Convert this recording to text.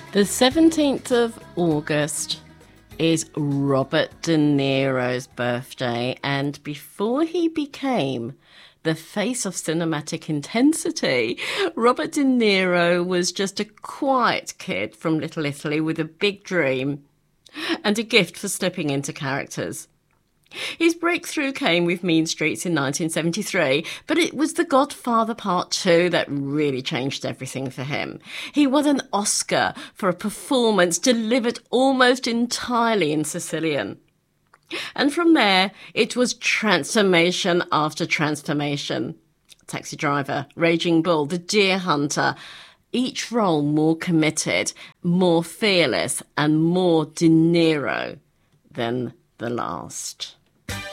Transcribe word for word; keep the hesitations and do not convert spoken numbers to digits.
The seventeenth of August is Robert De Niro's birthday, and before he became the face of cinematic intensity, Robert De Niro was just a quiet kid from Little Italy with a big dream and a gift for slipping into characters. His breakthrough came with Mean Streets in nineteen seventy-three, but it was The Godfather Part two that really changed everything for him. He won an Oscar for a performance delivered almost entirely in Sicilian. And from there, it was transformation after transformation. Taxi Driver, Raging Bull, The Deer Hunter, each role more committed, more fearless, and more De Niro than the last.